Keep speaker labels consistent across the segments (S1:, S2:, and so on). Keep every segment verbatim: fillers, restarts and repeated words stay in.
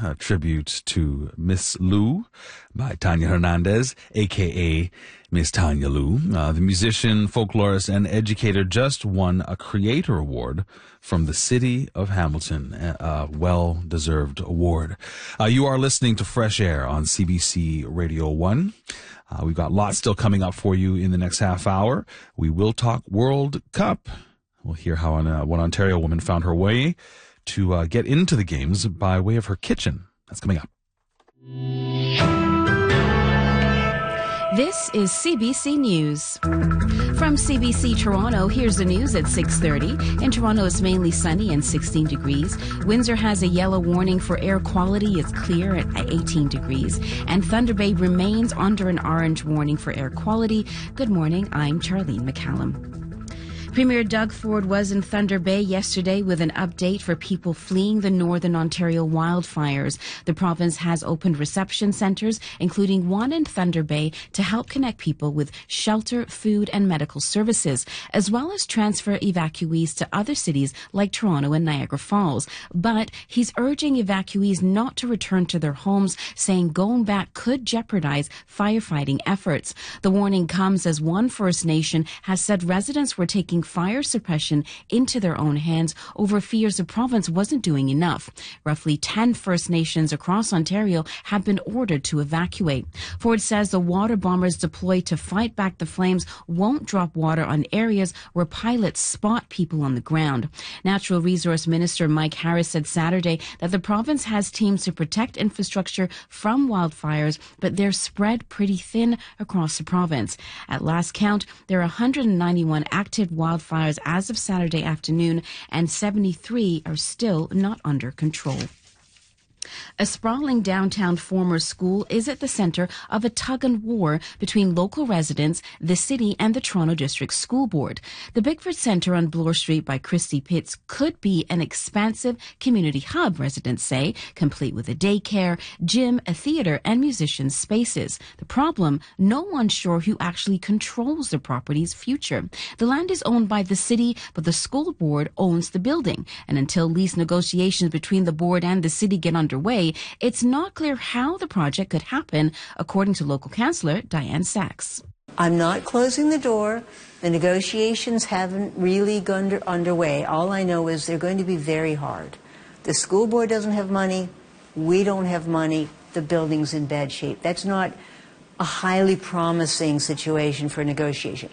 S1: a tribute to Miss Lou by Tanya Hernandez, a k a. Miss Tanya Lou. Uh, the musician, folklorist, and educator just won a Creator Award from the City of Hamilton, a well-deserved award. Uh, you are listening to Fresh Air on C B C Radio one. Uh, we've got lots still coming up for you in the next half hour. We will talk World Cup. We'll hear how an, uh, one Ontario woman found her way to uh, get into the games by way of her kitchen. That's coming up.
S2: This is C B C News. From C B C Toronto, here's the news at six thirty. In Toronto, it's mainly sunny and sixteen degrees. Windsor has a yellow warning for air quality. It's clear at eighteen degrees. And Thunder Bay remains under an orange warning for air quality. Good morning, I'm Charlene McCallum. Premier Doug Ford was in Thunder Bay yesterday with an update for people fleeing the Northern Ontario wildfires. The province has opened reception centres, including one in Thunder Bay, to help connect people with shelter, food and medical services, as well as transfer evacuees to other cities like Toronto and Niagara Falls. But he's urging evacuees not to return to their homes, saying going back could jeopardize firefighting efforts. The warning comes as one First Nation has said residents were taking fire suppression into their own hands over fears the province wasn't doing enough. Roughly ten First Nations across Ontario have been ordered to evacuate. Ford says the water bombers deployed to fight back the flames won't drop water on areas where pilots spot people on the ground. Natural Resource Minister Mike Harris said Saturday that the province has teams to protect infrastructure from wildfires, but they're spread pretty thin across the province. At last count, there are one hundred ninety-one active wildfires as of Saturday afternoon, and seventy-three are still not under control. A sprawling downtown former school is at the centre of a tug-and-war between local residents, the city and the Toronto District School Board. The Bickford Centre on Bloor Street by Christie Pitts could be an expansive community hub, residents say, complete with a daycare, gym, a theatre and musicians' spaces. The problem, no one's sure who actually controls the property's future. The land is owned by the city, but the school board owns the building. And until lease negotiations between the board and the city get underway, it's not clear how the project could happen, according to local councillor Diane Sachs.
S3: I'm not closing the door. The negotiations haven't really gone underway. All I know is they're going to be very hard. The school board doesn't have money. We don't have money. The building's in bad shape. That's not a highly promising situation for negotiation.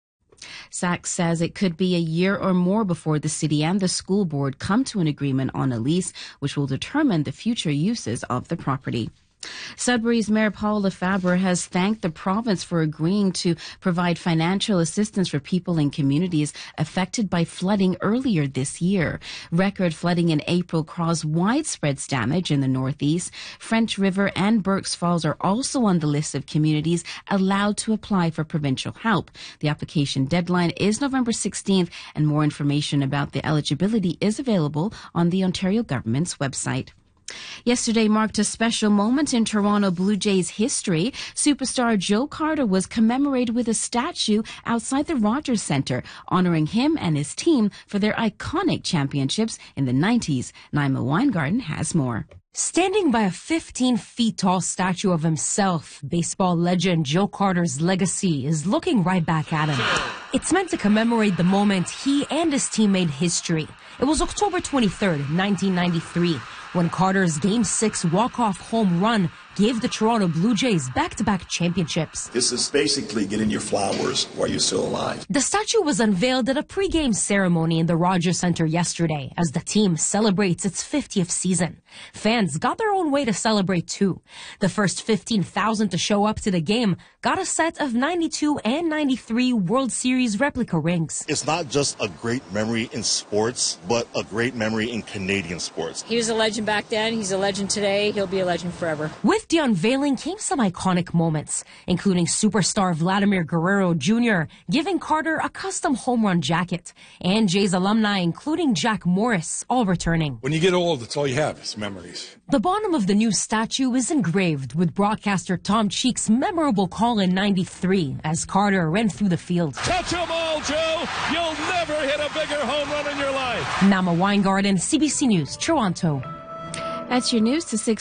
S2: Sachs says it could be a year or more before the city and the school board come to an agreement on a lease, which will determine the future uses of the property. Sudbury's Mayor Paul Lefebvre has thanked the province for agreeing to provide financial assistance for people in communities affected by flooding earlier this year. Record flooding in April caused widespread damage in the northeast. French River and Burkes Falls are also on the list of communities allowed to apply for provincial help. The application deadline is November sixteenth, and more information about the eligibility is available on the Ontario government's website. Yesterday marked a special moment in Toronto Blue Jays history. Superstar Joe Carter was commemorated with a statue outside the Rogers Centre, honouring him and his team for their iconic championships in the nineties. Naima Weingarten has more.
S4: Standing by a fifteen feet tall statue of himself, baseball legend Joe Carter's legacy is looking right back at him. It's meant to commemorate the moment he and his team made history. It was October twenty-third, nineteen ninety-three, when Carter's Game six walk-off home run gave the Toronto Blue Jays back-to-back championships.
S5: This is basically getting your flowers while you're still alive.
S4: The statue was unveiled at a pre-game ceremony in the Rogers Centre yesterday as the team celebrates its fiftieth season. Fans got their own way to celebrate too. The first fifteen thousand to show up to the game got a set of ninety-two and ninety-three World Series replica rings.
S5: It's not just a great memory in sports, but a great memory in Canadian sports.
S6: He was a legend back then. He's a legend today. He'll be a legend forever.
S4: With the unveiling came some iconic moments, including superstar Vladimir Guerrero Junior giving Carter a custom home run jacket, and Jays alumni, including Jack Morris, all returning.
S7: When you get old, that's all you have is memories.
S4: The bottom of the new statue is engraved with broadcaster Tom Cheek's memorable call in ninety-three as Carter ran through the field.
S8: Touch 'em all, Joe! You'll never hit a bigger home run in your life!
S4: Naima Weingarten, C B C News, Toronto.
S2: That's your news to six